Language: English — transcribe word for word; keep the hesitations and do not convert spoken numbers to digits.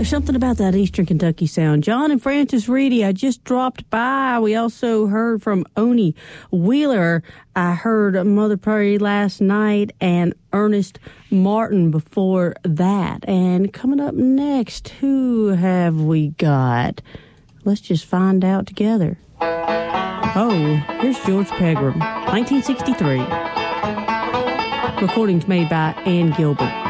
There's something about that Eastern Kentucky sound. John and Francis Reedy, I just dropped by. We also heard from Oni Wheeler. I heard Mother Prairie last night and Ernest Martin before that. And coming up next, who have we got? Let's just find out together. Oh, here's George Pegram, nineteen sixty-three. Recordings made by Ann Gilbert.